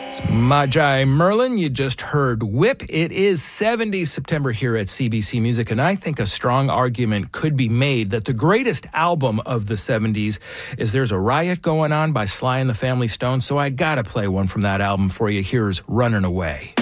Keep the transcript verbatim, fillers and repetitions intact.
Magi Merlin, you just heard Whip. It is seventies September here at C B C Music, and I think a strong argument could be made that the greatest album of the seventies is There's a Riot Going On by Sly and the Family Stone, so I gotta play one from that album for you. Here's Running Away.